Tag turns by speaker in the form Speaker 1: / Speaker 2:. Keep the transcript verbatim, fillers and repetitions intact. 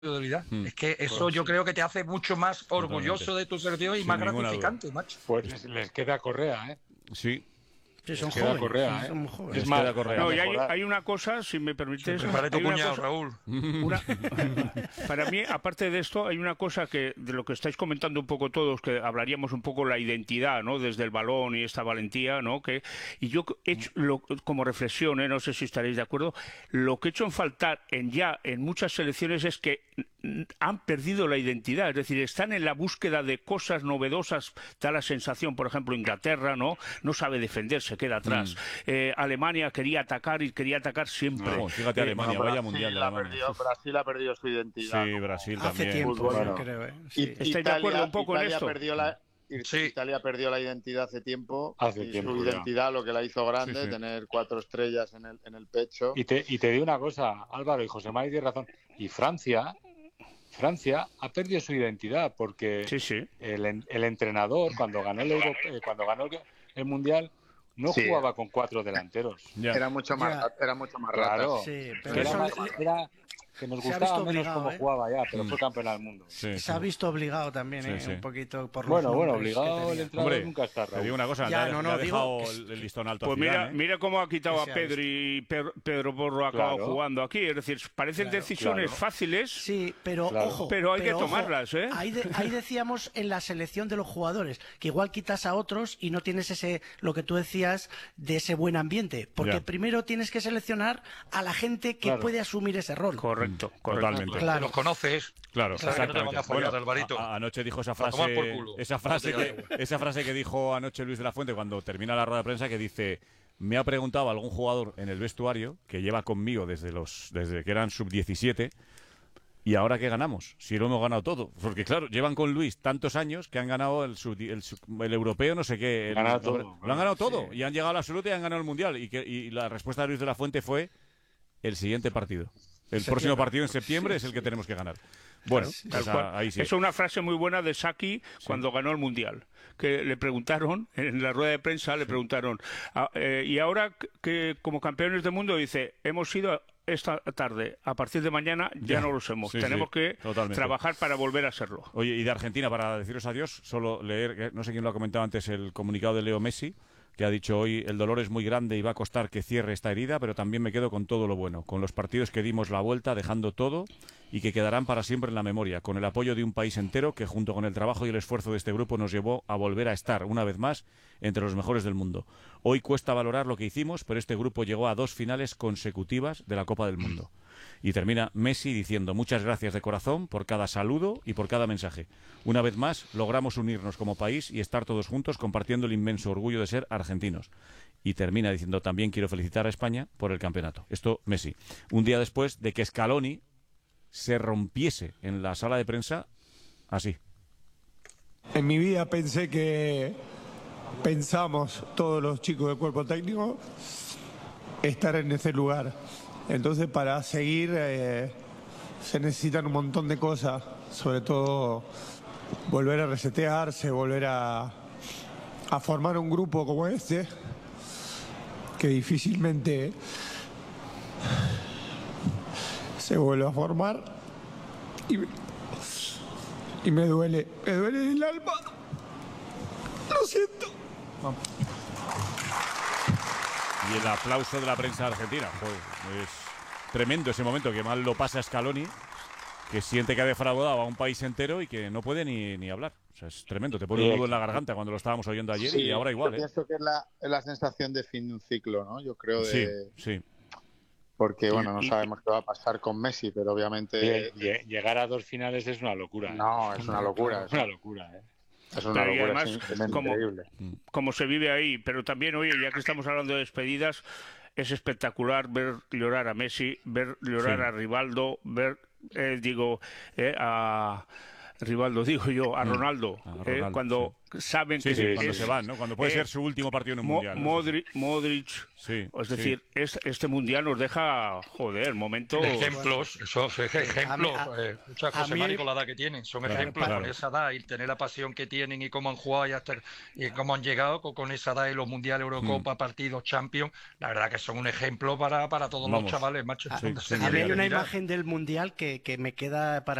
Speaker 1: individualidad.
Speaker 2: Mm.
Speaker 1: Es que eso
Speaker 2: Pues
Speaker 1: yo
Speaker 2: sí.
Speaker 1: creo que te hace mucho más orgulloso
Speaker 2: Totalmente.
Speaker 1: de tu selección y
Speaker 2: Sin
Speaker 1: más
Speaker 2: ninguna
Speaker 1: gratificante,
Speaker 2: duda.
Speaker 1: macho.
Speaker 3: Pues les, les queda Correa, ¿eh?
Speaker 2: Sí.
Speaker 4: Sí, son
Speaker 3: Les queda
Speaker 4: jóvenes.
Speaker 3: Correa,
Speaker 4: sí,
Speaker 3: ¿eh?
Speaker 4: son muy jóvenes.
Speaker 3: Es
Speaker 2: Les
Speaker 3: más,
Speaker 2: queda Correa.
Speaker 3: para
Speaker 5: No, y hay,
Speaker 3: mejorar.
Speaker 5: hay una cosa, si me permites.
Speaker 1: Prepare tu
Speaker 5: hay una
Speaker 1: cuñado,
Speaker 5: cosa-
Speaker 1: Raúl.
Speaker 5: Una- para mí, aparte de esto, hay una cosa que de lo que estáis comentando un poco todos, que hablaríamos un poco la identidad, ¿no? Desde el balón y esta valentía, ¿no? Que y yo he hecho lo- como reflexión, ¿eh? No sé si estaréis de acuerdo, lo que he hecho en faltar en ya en muchas selecciones es que mm, han perdido la identidad, es decir, están en la búsqueda de cosas novedosas, da la sensación, por ejemplo, Inglaterra, ¿no? No sabe defender, se queda atrás. Eh, Alemania quería atacar y quería atacar siempre.
Speaker 2: No, fíjate
Speaker 5: Eh,
Speaker 2: Alemania,
Speaker 6: No,
Speaker 2: vaya
Speaker 6: Brasil
Speaker 2: mundial de
Speaker 6: ha
Speaker 2: Alemania.
Speaker 6: perdido- Brasil ha perdido su identidad.
Speaker 2: Sí,
Speaker 6: como-
Speaker 2: Brasil
Speaker 4: Hace
Speaker 2: también.
Speaker 4: tiempo,
Speaker 6: Fútbol,
Speaker 4: yo
Speaker 6: no.
Speaker 4: creo. ¿eh?
Speaker 6: I-
Speaker 4: Sí.
Speaker 5: ¿Estáis de acuerdo un poco en
Speaker 6: Italia
Speaker 5: esto?
Speaker 6: Perdió la,
Speaker 3: Sí.
Speaker 6: Italia perdió la identidad hace tiempo.
Speaker 3: Hace
Speaker 6: y
Speaker 3: tiempo
Speaker 6: su
Speaker 3: ya.
Speaker 6: identidad lo que la hizo grande,
Speaker 3: Sí, sí.
Speaker 6: tener cuatro estrellas en el, en el pecho.
Speaker 3: Y te, y te digo una cosa, Álvaro y José María tiene razón. Y Francia, Francia ha perdido su identidad porque
Speaker 5: Sí, sí.
Speaker 3: el, en- el entrenador cuando ganó el Euro- eh, cuando ganó el, el mundial no
Speaker 6: Sí.
Speaker 3: jugaba con cuatro delanteros.
Speaker 2: Ya.
Speaker 6: Era mucho más,
Speaker 4: Ya.
Speaker 6: era mucho más
Speaker 3: Claro.
Speaker 6: rata.
Speaker 4: Sí, pero
Speaker 3: Era,
Speaker 4: eso
Speaker 3: más-
Speaker 4: le-
Speaker 3: era que nos
Speaker 4: se ha
Speaker 3: gustaba
Speaker 4: visto
Speaker 3: menos
Speaker 4: obligado,
Speaker 3: cómo
Speaker 4: ¿eh?
Speaker 3: jugaba ya, pero
Speaker 2: Mm.
Speaker 3: fue campeón del mundo.
Speaker 2: Sí,
Speaker 4: se
Speaker 2: sí.
Speaker 4: ha visto obligado también, ¿eh?
Speaker 2: Sí, sí.
Speaker 4: Un poquito por los
Speaker 3: Bueno, bueno,
Speaker 4: nombres que
Speaker 3: obligado el
Speaker 4: tenía.
Speaker 3: entrenador
Speaker 2: Hombre,
Speaker 3: nunca está,
Speaker 2: te
Speaker 3: Raúl.
Speaker 2: digo una cosa,
Speaker 4: Ya,
Speaker 2: le ha,
Speaker 4: no,
Speaker 2: le ha
Speaker 4: no,
Speaker 2: dejado
Speaker 4: digo que
Speaker 2: el, el listón alto
Speaker 5: Pues
Speaker 2: a
Speaker 5: mira,
Speaker 2: Zidane, ¿eh?
Speaker 5: mira cómo ha quitado
Speaker 4: Que
Speaker 5: a
Speaker 4: se ha
Speaker 5: Pedri y Pedro, Pedro Porro ha acabado
Speaker 3: Claro.
Speaker 5: jugando aquí. Es decir, parecen
Speaker 4: Claro,
Speaker 5: decisiones
Speaker 3: claro.
Speaker 5: fáciles.
Speaker 4: Sí, pero
Speaker 3: Claro.
Speaker 4: ojo.
Speaker 5: Pero hay que
Speaker 4: ojo,
Speaker 5: tomarlas, ¿eh?
Speaker 4: Ahí, de- ahí decíamos en la selección de los jugadores que igual quitas a otros y no tienes ese, lo que tú decías, de ese buen ambiente. Porque
Speaker 2: Ya.
Speaker 4: primero tienes que seleccionar a la gente que
Speaker 3: Claro.
Speaker 4: puede asumir ese rol.
Speaker 5: Correcto, correcto.
Speaker 2: Totalmente.
Speaker 4: Claro.
Speaker 1: Los conoces.
Speaker 2: Claro,
Speaker 1: Sabes que no te van a
Speaker 2: exactamente.
Speaker 1: follar,
Speaker 2: Bueno,
Speaker 1: Alvarito.
Speaker 2: a- a- anoche dijo esa
Speaker 1: A tomar
Speaker 2: frase,
Speaker 1: por culo.
Speaker 2: esa frase
Speaker 1: No te
Speaker 2: que, esa frase que dijo anoche Luis de la Fuente cuando termina la rueda de prensa, que dice: me ha preguntado algún jugador en el vestuario que lleva conmigo desde los desde que eran sub diecisiete. ¿Y ahora qué ganamos? Si lo hemos ganado todo. Porque claro, llevan con Luis tantos años que han ganado el, sub- el, sub- el europeo, no sé qué. el-
Speaker 3: Ganado
Speaker 2: lo,
Speaker 3: todo,
Speaker 2: lo han
Speaker 3: claro.
Speaker 2: ganado todo. Y han llegado al absoluto y han ganado el mundial. Y, que, y la respuesta de Luis de la Fuente fue: el siguiente partido. El próximo partido en septiembre es el que tenemos que ganar. Bueno,
Speaker 5: Tal
Speaker 2: esa-
Speaker 5: cual.
Speaker 2: ahí sí.
Speaker 5: Eso es una frase muy buena de Saki cuando ganó el Mundial. Que le preguntaron, en la rueda de prensa, le preguntaron, "Ah, eh, y ahora que como campeones del mundo, dice, hemos ido esta tarde, a partir de mañana ya,
Speaker 2: Ya.
Speaker 5: no lo somos.
Speaker 2: Sí,
Speaker 5: Tenemos
Speaker 2: sí,
Speaker 5: que
Speaker 2: totalmente.
Speaker 5: trabajar para volver a serlo.
Speaker 2: Oye, y de Argentina, para deciros adiós, solo leer, que no sé quién lo ha comentado antes, el comunicado de Leo Messi, que ha dicho hoy: el dolor es muy grande y va a costar que cierre esta herida, pero también me quedo con todo lo bueno, con los partidos que dimos la vuelta, dejando todo y que quedarán para siempre en la memoria, con el apoyo de un país entero que junto con el trabajo y el esfuerzo de este grupo nos llevó a volver a estar, una vez más, entre los mejores del mundo. Hoy cuesta valorar lo que hicimos, pero este grupo llegó a dos finales consecutivas de la Copa del Mundo. Y termina Messi diciendo: muchas gracias de corazón por cada saludo y por cada mensaje. Una vez más, logramos unirnos como país y estar todos juntos compartiendo el inmenso orgullo de ser argentinos. Y termina diciendo: también quiero felicitar a España por el campeonato. Esto Messi. Un día después de que Scaloni se rompiese en la sala de prensa así.
Speaker 7: En mi vida pensé que pensamos todos los chicos del cuerpo técnico estar en ese lugar. Entonces para seguir eh, se necesitan un montón de cosas, sobre todo volver a resetearse, volver a, a formar un grupo como este, que difícilmente se vuelve a formar. Y, y me duele, me duele el alma. Lo siento.
Speaker 2: Y el aplauso de la prensa argentina. Joder, es tremendo ese momento que mal lo pasa Scaloni, que siente que ha defraudado a un país entero y que no puede ni, ni hablar. O sea, es tremendo. Te pone un nudo en la garganta cuando lo estábamos oyendo ayer
Speaker 6: Sí,
Speaker 2: y ahora igual,
Speaker 6: yo
Speaker 2: ¿eh?
Speaker 6: pienso que es la, es la sensación de fin de un ciclo, ¿no? Yo creo
Speaker 2: Sí,
Speaker 6: de...
Speaker 2: sí.
Speaker 6: Porque, bueno, no
Speaker 5: y-
Speaker 6: sabemos qué va a pasar con Messi, pero obviamente...
Speaker 3: Lle- lle- Llegar a dos finales es una locura. ¿eh?
Speaker 6: No, es una locura.
Speaker 3: Es una locura, ¿eh?
Speaker 6: Es una
Speaker 5: Pero y
Speaker 6: locura,
Speaker 5: además,
Speaker 6: es, es
Speaker 5: como-
Speaker 6: increíble.
Speaker 5: Como se vive ahí. Pero también, oye, ya que estamos hablando de despedidas, es espectacular ver llorar a Messi, ver llorar
Speaker 2: Sí.
Speaker 5: a Rivaldo, ver, eh, digo, eh, a... Rivaldo, digo yo, a Ronaldo,
Speaker 2: A
Speaker 5: eh,
Speaker 2: Ronaldo,
Speaker 5: cuando saben
Speaker 2: Sí,
Speaker 5: que
Speaker 2: sí,
Speaker 5: es-
Speaker 2: cuando se van, ¿no? Cuando puede
Speaker 5: eh,
Speaker 2: ser su último partido en un
Speaker 5: Mo-
Speaker 2: mundial. ¿no?
Speaker 5: Modric, Modric,
Speaker 2: Sí,
Speaker 5: es
Speaker 2: sí.
Speaker 5: decir, es- este mundial nos deja, joder, momentos...
Speaker 1: Ejemplos, esos ejemplos,
Speaker 4: a-
Speaker 1: eh, muchas
Speaker 4: a
Speaker 1: José
Speaker 4: mí-
Speaker 1: Mari con la edad que tienen, son
Speaker 2: Claro,
Speaker 1: ejemplos
Speaker 2: claro.
Speaker 1: con esa edad y tener la pasión que tienen y cómo han jugado y, hasta, y cómo han llegado con, con esa edad en los mundiales, Eurocopa, partidos, Champions, la verdad que son un ejemplo para, para todos
Speaker 2: Vamos.
Speaker 1: los chavales, macho.
Speaker 2: Sí,
Speaker 1: donde se
Speaker 2: sí,
Speaker 4: A mí
Speaker 1: tiene
Speaker 4: hay
Speaker 1: que
Speaker 4: una
Speaker 1: mirar.
Speaker 4: imagen del Mundial que, que me queda para